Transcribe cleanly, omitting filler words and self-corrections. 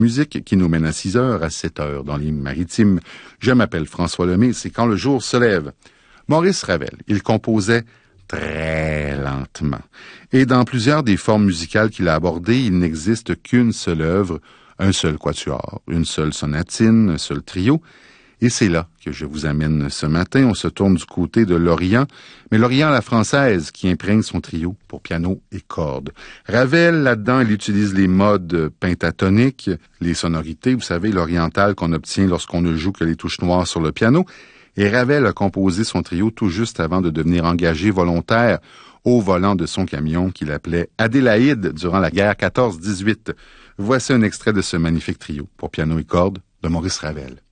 Musique qui nous mène à 6 heures, à 7 heures dans les maritimes. Je m'appelle François Lemay, c'est Quand le jour se lève. Maurice Ravel, il composait très lentement. Et dans plusieurs des formes musicales qu'il a abordées, il n'existe qu'une seule œuvre, un seul quatuor, une seule sonatine, un seul trio. Et c'est là que je vous amène ce matin. On se tourne du côté de l'Orient, mais l'Orient à la française qui imprègne son trio pour piano et cordes. Ravel, là-dedans, il utilise les modes pentatoniques, les sonorités, vous savez, l'oriental qu'on obtient lorsqu'on ne joue que les touches noires sur le piano. Et Ravel a composé son trio tout juste avant de devenir engagé volontaire au volant de son camion qu'il appelait Adélaïde durant la guerre 14-18. Voici un extrait de ce magnifique trio pour piano et cordes de Maurice Ravel.